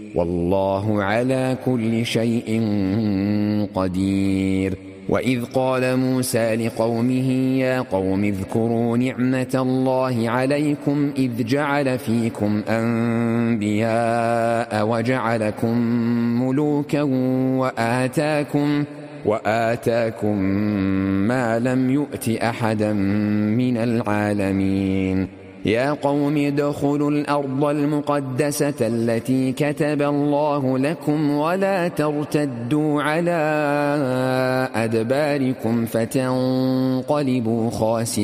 والله على كل شيء قدير. وإذ قال موسى لقومه يا قوم اذكروا نعمة الله عليكم إذ جعل فيكم أنبياء وجعلكم ملوكا وآتاكم ما لم يؤت أحدا من العالمين. يا قوم ادخلوا الأرض المقدسة التي كتب الله لكم ولا ترتدوا على أدباركم فتنقلبوا خاسرين.